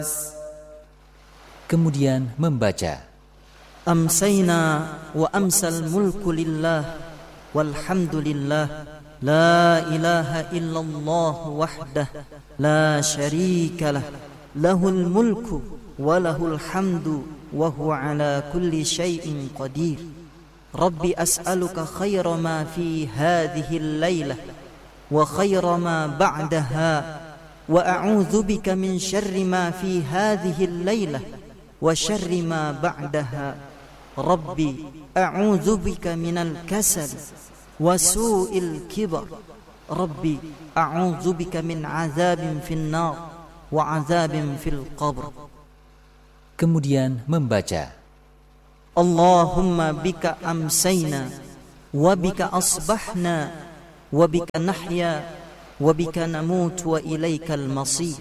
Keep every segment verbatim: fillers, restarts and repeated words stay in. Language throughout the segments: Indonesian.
Kemudian membaca Amsayna wa amsal mulku lillah walhamdulillah la ilaha illallah wahdah la syarika lah lahul mulku wa lahul hamdu wa huwa ala kulli syai'in qadir. Rabbi as'aluka khaira ma fi hadhihi al-lailah wa khaira ma ba'daha wa a'udzu bika min syarri ma fi hadhihi al-lailah wa syarri ma ba'daha. Rabbi a'udzu bika minal kasal wa su'il kibar. Rabbi a'udzu bika min 'adzabin fin nar wa 'adzabin fil qabr. Kemudian membaca Allahumma bika amsayna wa bika asbahna wa bika nahya wa bika namut wa ilaikal masir.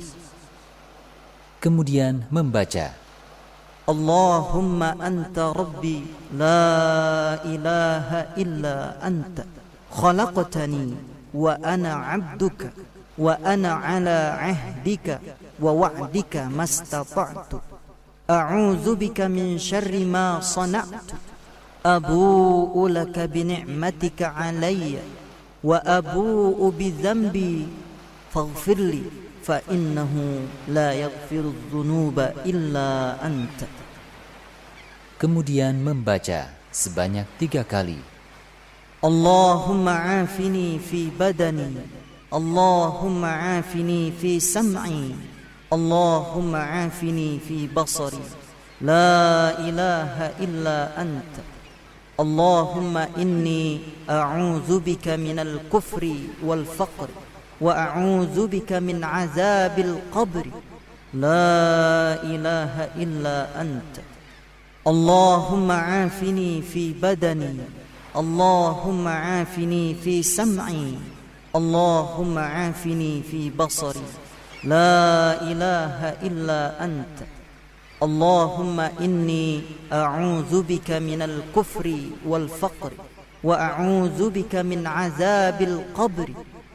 Kemudian membaca Allahumma anta rabbi la ilaha illa anta khalaqtani wa ana 'abduka wa ana 'ala 'ahdika wa wa'dika mastata'tu a'udzu bika min syarri ma sana'tu abu'u laka bi ni'matika 'alayya wa abu'u bi dhanbi faghfirli fa innahu la yaghfiru dzunuba illa anta. Kemudian membaca sebanyak tiga kali Allahumma afini fi badani Allahumma afini fi sam'i Allahumma afini fi basari la ilaha illa anta. Allahumma inni a'udzu bika minal kufri wal faqri wa a'udzu bika min 'adzabil qabri la ilaha illa anta. Allahumma afini fi badani Allahumma afini fi sam'i Allahumma afini fi basari la ilaha illa anta. Allahumma inni a'udzu bika minal kufri wal faqri wa a'udzu bika min 'adzabil qabri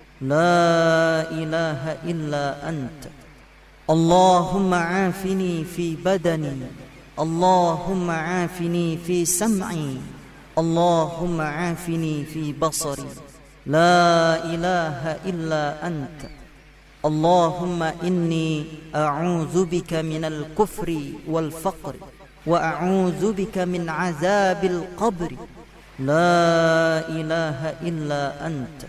la ilaha illa anta. Allahumma afini fi badani Allahumma afini fi sam'i Allahumma afini fi basari la ilaha illa anta. Allahumma inni a'udzu bika minal kufri wal faqri wa a'udzu bika min 'adzabil qabri la ilaha illa anta.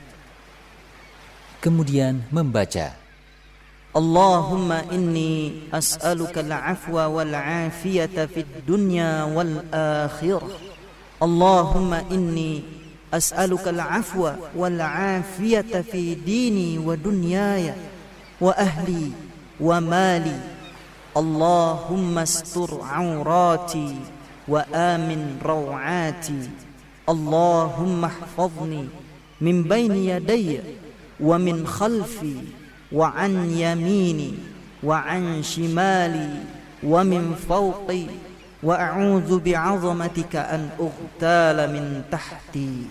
Kemudian membaca Allahumma inni as'aluka al-'afwa wal-'afiyata fid dunya wal-akhirah. Allahumma inni as'aluka al-'afwa wal-'afiyata fi dini wa dunyaya wa ahli wa mali. Allahumma astur 'aurati wa amin raw'ati. Allahumma ihfazni min bayni yadayya wa min khalfi wa an yamini wa an shimali wa min fawqi wa a'udzu bi'azamatika an ughtala min tahti.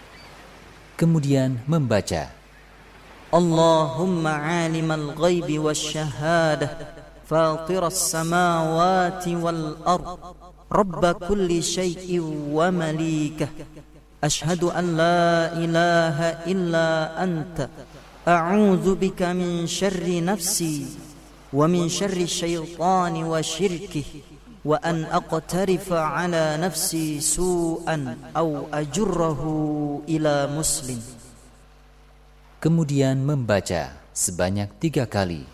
Kemudian membaca Allahumma 'alimal ghaibi wasyahadah fatiras samawati wal ard rabb kulli syai'in wa malikah ashhadu an la ilaha illa anta a'udzu bika min syarri nafsi wa min syarri syaitani wa syirkihi wa an aqtarifa ala nafsi su'an aw ajurrahu ila muslim. Kemudian membaca sebanyak tiga kali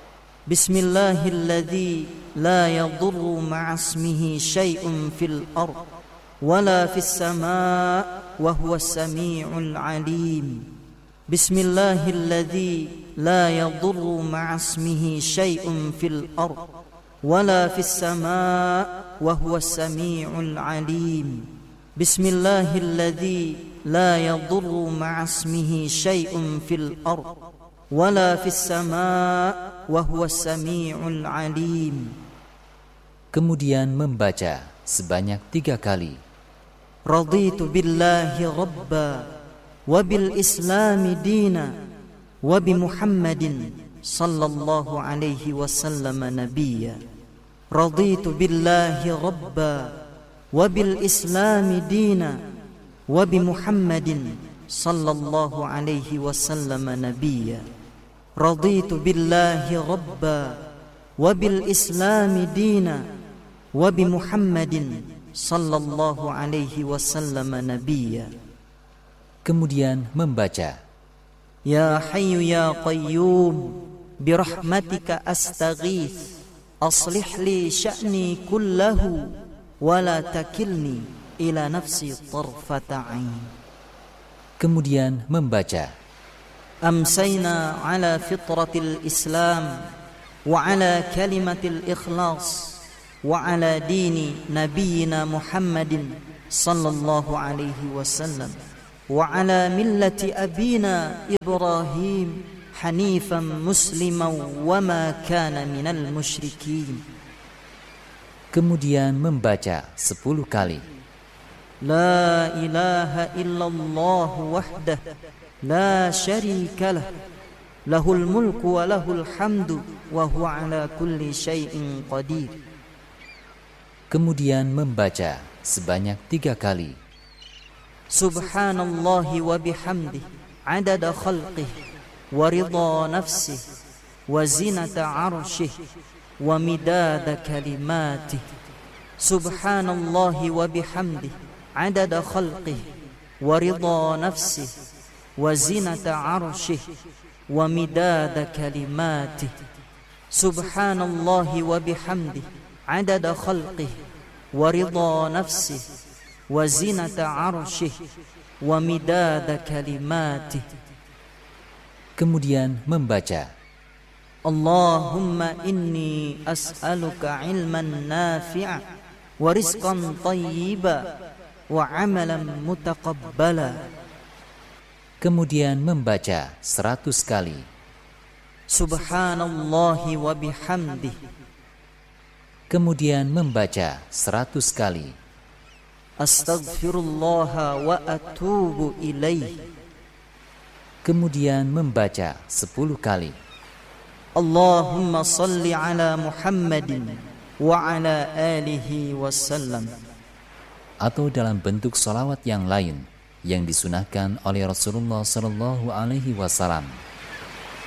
Bismillahilladzi la yadurru ma'asmihi syai'un fil ard wala fis samaa wa huwas samii'ul 'aliim. Bismillahilladzi la yadurru ma'asmihi syai'un fil ard wala fis samaa wa huwas samii'ul 'aliim. Bismillahilladzi la yadurru ma'asmihi syai'un fil ard wala fis samaa wa huwas samii'ul 'aliim. Kemudian membaca sebanyak tiga kali Raditu billahi rabba wa bil islami dina wa bi Muhammadin sallallahu alaihi wasallam nabiyya. Raditu billahi rabba wa bil islami dina wa bi Muhammadin sallallahu alaihi wasallam nabiyya. Raditu billahi rabba wa bil islami dina wa bi Muhammadin sallallahu alaihi wasallam nabiyya. Kemudian membaca, Ya Hayyu Ya Qayyum birahmatika astaghith aslih li sya'ni kullahu wa la takilni ila nafsi tarfata ain. Kemudian membaca, Amsayna ala fitratil Islam wa ala kalimatil ikhlas wa ala dini nabiyyina Muhammadin sallallahu alaihi wasallam wa ala millati abina Ibrahim hanifan musliman wa ma kana minal musyrikin. Kemudian membaca sepuluh kali, La ilaha illallah wahdah la syarika lah lahul mulku wa lahul hamdu wa huwa ala kulli syai'in qadir. Kemudian membaca sebanyak tiga kali, Subhanallahi wa bihamdih adada khalqih wa ridha nafsih wa zinata arshih wa midada kalimatih. Subhanallahi wa bihamdih adada khalqih wa ridha nafsih wa zinata arshih wa midada kalimatih. Subhanallahi wa bihamdih adada khalqih wa ridha nafsih wa zinata arshih wa midada kalimatih. Kemudian membaca, Allahumma inni as'aluka ilman nafi'a wa rizqan tayyiba wa amalan mutaqabbala. Kemudian membaca seratus kali, Subhanallahi wa bihamdih. Kemudian membaca seratus kali, Astaghfirullah wa atubu ilaih. Kemudian membaca sepuluh kali, Allahumma salli ala Muhammadin wa ala alihi wasallam. atau dalam bentuk sholawat yang lain yang disunahkan oleh Rasulullah Sallallahu Alaihi Wasallam.